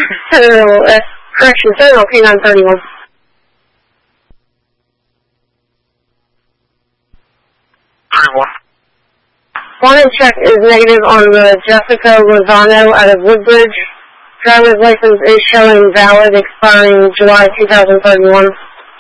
Correction, Sentinel K931. Wanted check is negative on the Jessica Lozano out of Woodbridge. Driver's license is showing valid, expiring July 2031.